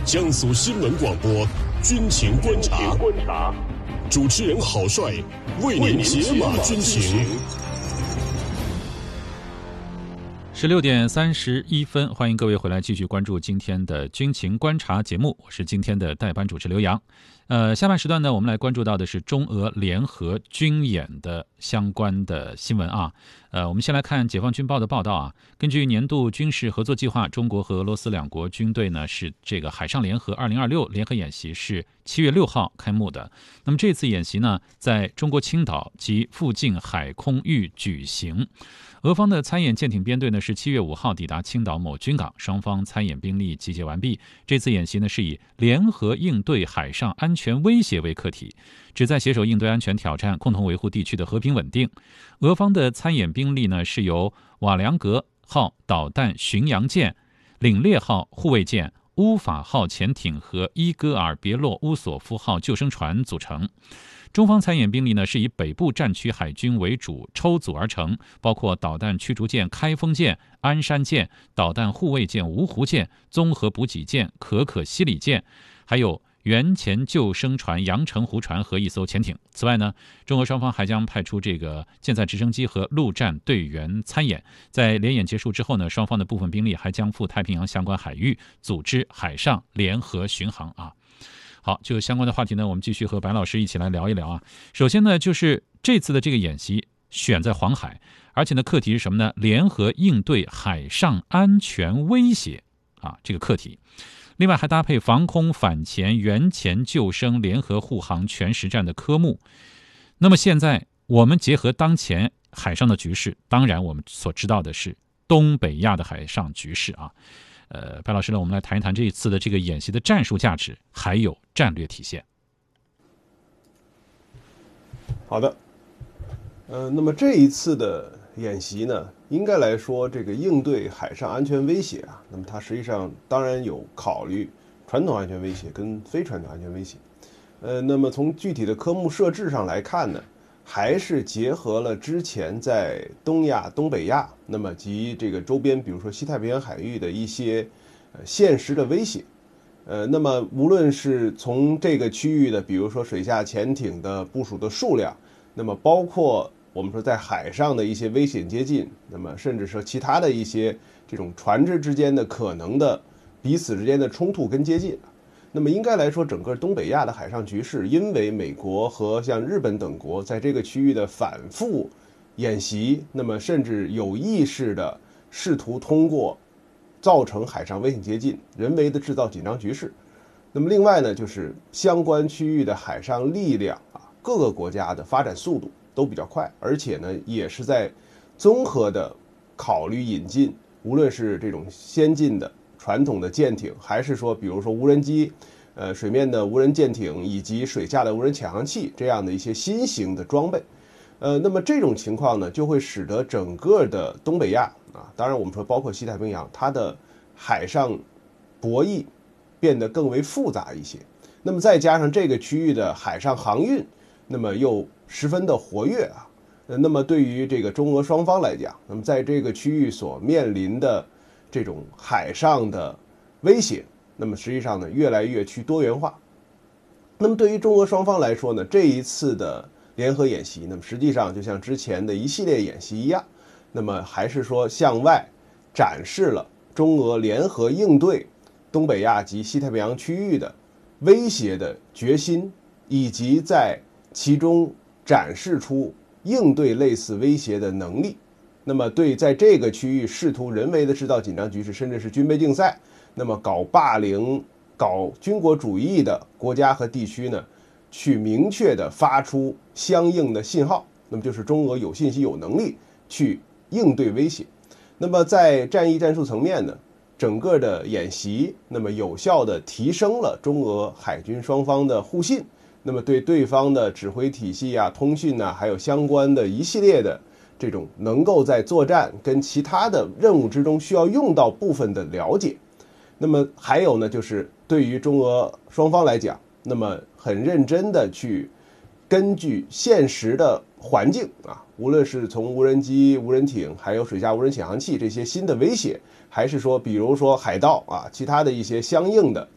江苏新闻广播军情观察，主持人郝帅为您解码军情。 16:31，欢迎各位回来继续关注今天的军情观察节目，我是今天的代班主持刘洋。下半时段呢，我们来关注到的是中俄联合军演的相关的新闻啊。我们先来看解放军报的报道啊。根据年度军事合作计划，中国和俄罗斯两国军队呢是这个海上联合2026联合演习是7月6号开幕的。那么这次演习呢，在中国青岛及附近海空域举行。俄方的参演舰艇编队呢是7月5号抵达青岛某军港，双方参演兵力集结完毕。这次演习呢是以联合应对海上安全威胁为课题，旨在携手应对安全挑战，共同维护地区的和平稳定。俄方的参演兵力呢是由瓦良格号导弹巡洋舰、领列号护卫舰、乌法号潜艇和伊戈尔别洛乌索夫号救生船组成。中方参演兵力呢是以北部战区海军为主抽组而成，包括导弹驱逐舰开封舰、鞍山舰、导弹护卫舰芜湖舰、综合补给舰可可西里舰，还有原潜救生船阳澄湖船和一艘潜艇。此外呢，中俄双方还将派出这个舰载直升机和陆战队员参演。在联演结束之后呢，双方的部分兵力还将赴太平洋相关海域组织海上联合巡航啊。好，就相关的话题呢，我们继续和白老师一起来聊一聊啊。首先呢，就是这次的这个演习选在黄海，而且呢，课题是什么呢？联合应对海上安全威胁啊，这个课题。另外还搭配防空反潜、原潜救生、联合护航全实战的科目。那么现在我们结合当前海上的局势，当然我们所知道的是东北亚的海上局势啊。白老师呢，我们来谈一谈这一次的这个演习的战术价值，还有战略体现。 好的，那么这一次的演习呢，应该来说，这个应对海上安全威胁啊，那么它实际上当然有考虑传统安全威胁跟非传统安全威胁。那么从具体的科目设置上来看呢，还是结合了之前在东亚、东北亚，那么及这个周边，比如说西太平洋海域的一些现实的威胁。那么无论是从这个区域的，比如说水下潜艇的部署的数量，那么包括我们说在海上的一些危险接近，那么甚至说其他的一些这种船只之间的可能的彼此之间的冲突跟接近。那么应该来说，整个东北亚的海上局势，因为美国和像日本等国在这个区域的反复演习，那么甚至有意识的试图通过造成海上危险接近，人为的制造紧张局势。那么另外呢，就是相关区域的海上力量啊，各个国家的发展速度都比较快，而且呢，也是在综合的考虑引进，无论是这种先进的传统的舰艇，还是说比如说无人机、水面的无人舰艇以及水下的无人潜航器这样的一些新型的装备。那么这种情况呢，就会使得整个的东北亚啊，当然我们说包括西太平洋，它的海上博弈变得更为复杂一些。那么再加上这个区域的海上航运，那么又十分的活跃啊。那么对于这个中俄双方来讲，那么在这个区域所面临的这种海上的威胁，那么实际上呢，越来越趋多元化。那么对于中俄双方来说呢，这一次的联合演习，那么实际上就像之前的一系列演习一样，那么还是说向外展示了中俄联合应对东北亚及西太平洋区域的威胁的决心，以及在其中展示出应对类似威胁的能力。那么对在这个区域试图人为的制造紧张局势，甚至是军备竞赛，那么搞霸凌、搞军国主义的国家和地区呢，去明确的发出相应的信号，那么就是中俄有信息、有能力去应对威胁。那么在战役战术层面呢，整个的演习，那么有效的提升了中俄海军双方的互信，那么对对方的指挥体系啊、通讯啊，还有相关的一系列的这种能够在作战跟其他的任务之中需要用到部分的了解。那么还有呢，就是对于中俄双方来讲，那么很认真的去根据现实的环境啊，无论是从无人机、无人艇，还有水下无人潜航器这些新的威胁，还是说比如说海盗啊，其他的一些相应的